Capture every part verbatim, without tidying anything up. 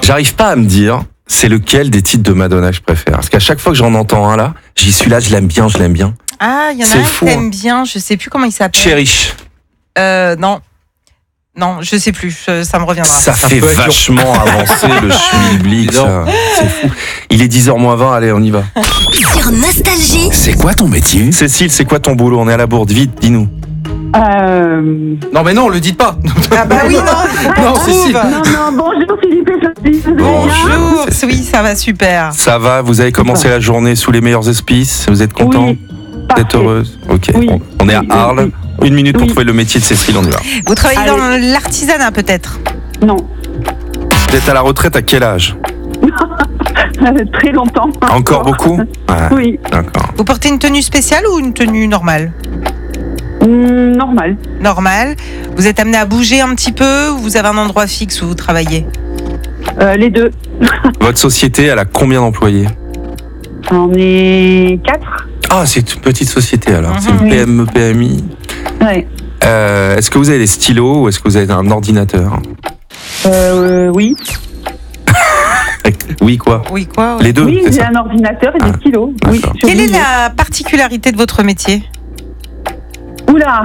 J'arrive pas à me dire c'est lequel des titres de Madonna que je préfère. Parce qu'à chaque fois que j'en entends un là, j'y suis là, je l'aime bien, je l'aime bien. Ah, il y en a C'est un fou, que hein. t'aimes bien, je sais plus comment il s'appelle. Cherish. Euh, non. Non, je sais plus, je- ça me reviendra. Ça C'est un fait peu avec vachement avancer le schmilblick, ça. C'est fou. Il est dix heures moins vingt, allez, on y va. Sur Nostalgie. C'est quoi ton métier? Cécile, c'est quoi ton boulot? On est à la bourde, vite, dis-nous. Euh... Non, mais non, le dites pas. Ah bah oui, non, Non, on Cécile. trouve. Non, non, bonjour Philippe et Sophie. Vous allez bien Bonjour, oui, ça va super. Ça va, vous avez commencé la journée sous les meilleurs auspices? Vous êtes content? Oui, Vous êtes parfait. heureuse? Ok, Oui. on, on est à Oui, Arles. oui, Une minute pour Oui. trouver le métier de Cécile, on y va. Vous travaillez Allez. dans l'artisanat peut-être? Non, Vous êtes à la retraite à quel âge? euh, très longtemps. Encore beaucoup? Ouais, Oui, d'accord. Vous portez une tenue spéciale ou une tenue normale? Hum, normal. Normale. Vous êtes amené à bouger un petit peu ou vous avez un endroit fixe où vous travaillez? Euh, les deux. Votre société, elle a combien d'employés? On est quatre. Ah, c'est une petite société alors. Mhm. C'est une Oui. P M E, P M I. Ouais. Euh, est-ce que vous avez des stylos ou est-ce que vous avez un ordinateur? Euh, oui. Oui, quoi? Oui, quoi? Les deux, Oui, c'est j'ai ça? un ordinateur et Ah, des stylos. Oui, d'accord. je Quelle est suis la particularité de votre métier? obligée. Oula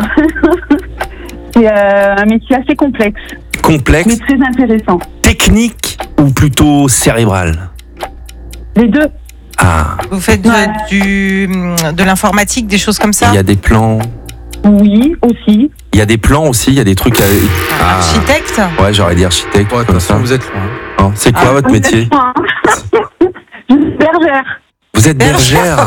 C'est euh, un métier assez complexe, mais Complexe, très intéressant. technique ou plutôt cérébral? Les deux. Ah, Vous faites de, Ouais. du, de l'informatique, des choses comme ça? il y a des plans. Oui, aussi. Il y a des plans aussi, il y a des trucs à... Ah. Architecte? Ouais, j'aurais dit architecte, Ouais, de toute comme façon, ça. vous êtes loin. Hein, c'est quoi Ah, votre Vous métier? êtes loin, hein. Je suis bergère. Vous êtes bergère?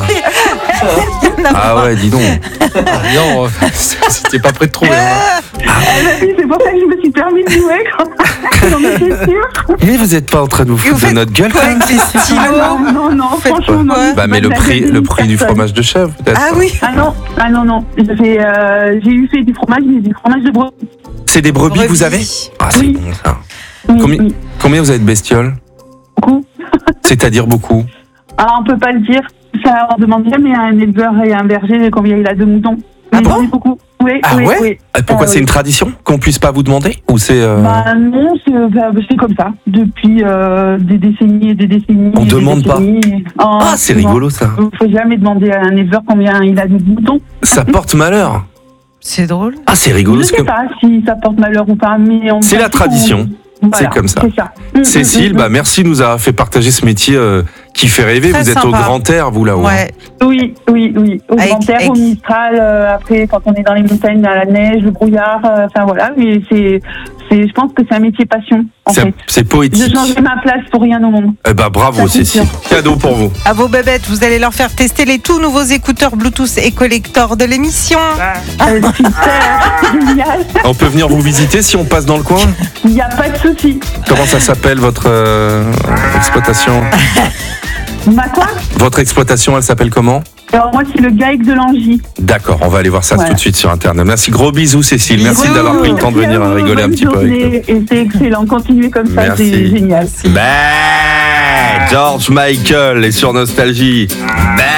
Il y en a Ah ouais, dis donc. Non, c'était pas prêt de trouver. hein. Eh ben oui, c'est pour ça que je me suis permis de jouer quand j'en étais sûre. Mais vous n'êtes pas en train de vous Et vous foutre de faites notre gueule, quoi quand même? avec les Ah stylos? non, non, non, faites franchement, non. quoi? Bah, mais le Moi, prix, je le la prix du personne. fromage de chèvre, peut-être. Ah oui. Ah non, ah non, non. J'ai fait, euh, j'ai eu fait du fromage, mais du fromage de brebis. C'est des brebis que vous avez? Ah, c'est Oui. bon, ça. Oui, Combien, oui, combien vous avez de bestioles? beaucoup. C'est-à-dire beaucoup? Ah, on peut pas le dire. Ça, on demanderait, mais un éleveur et un berger, combien il a de moutons. Ah Mais bon j'en ai beaucoup. Oui, Ah oui, ouais oui. Et pourquoi Ah, c'est oui. une tradition qu'on puisse pas vous demander? Ou c'est... euh, Bah non, c'est bah, c'est comme ça. Depuis euh, des décennies et des décennies. On et des demande pas. décennies. Oh, Ah, c'est non. rigolo, ça. Il faut jamais demander à un éleveur combien il a de moutons. Ça porte malheur. C'est drôle. Ah, c'est rigolo. Je ce sais que- pas si ça porte malheur ou pas, mais on C'est la on- tradition. Voilà, C'est comme ça. C'est ça. Mm, Cécile, mm, mm, bah merci de nous avoir fait partager ce métier euh, qui fait rêver. Très vous êtes au sympa. grand air, vous là-haut. Ouais. Oui, oui, oui. Au Avec- Grand Air, avec- au Mistral, euh, après, quand on est dans les montagnes, dans la neige, le brouillard, euh, enfin voilà. Mais c'est, c'est, je pense que c'est un métier passion, en C'est, fait. c'est Je poétique. changerai ma place pour rien au monde. Eh bah bravo, Ça, c'est Cécile. sûr. Cadeau pour vous. À vos bébêtes, vous allez leur faire tester les tout nouveaux écouteurs Bluetooth et collector de l'émission. Euh, super, génial. On peut venir vous visiter si on passe dans le coin? Il n'y a pas de souci. Comment ça s'appelle votre euh, exploitation? Ma quoi? Votre exploitation, elle s'appelle comment? Alors moi, c'est le GAEC de l'Angie. D'accord, on va aller voir ça Voilà. tout de suite sur Internet. Merci, gros bisous Cécile. Merci Bisous. d'avoir pris le temps de venir Merci à vous, rigoler un bonne petit peu avec nous. journée. Et c'est excellent. Continuez comme ça, Merci. c'est génial. Bah, George Michael est sur Nostalgie. Bah.